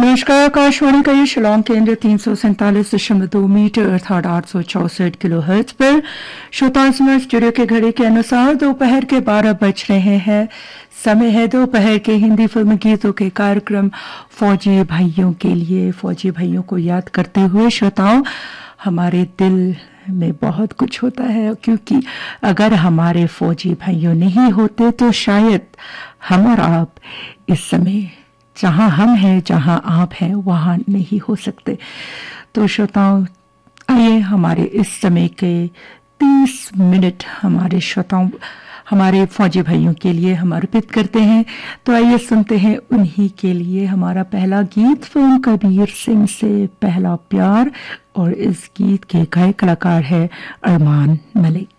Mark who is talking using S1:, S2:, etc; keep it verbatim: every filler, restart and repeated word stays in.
S1: नमस्कार। आकाशवाणी का ये शिलोंग केंद्र तीन सौ सैंतालीस दशमलव दो मीटर अर्थात आठ सौ चौसठ किलो हर्ट्ज पर श्रोताओं समय स्टूडियो के घड़ी के अनुसार दोपहर के बारह बज रहे हैं। समय है दोपहर के हिंदी फिल्म गीतों के कार्यक्रम फौजी भाइयों के लिए। फौजी भाइयों को याद करते हुए श्रोताओं, हमारे दिल में बहुत कुछ होता है, क्योंकि अगर हमारे फौजी भाइयों नहीं होते तो शायद हम और आप इस समय जहां हम हैं, जहां आप हैं, वहां नहीं हो सकते। तो श्रोताओं, आइए हमारे इस समय के तीस मिनट हमारे श्रोताओं, हमारे फौजी भाइयों के लिए हम अर्पित करते हैं। तो आइए सुनते हैं उन्हीं के लिए हमारा पहला गीत, फिल्म कबीर सिंह से पहला प्यार, और इस गीत के गायक कलाकार है अरमान मलिक।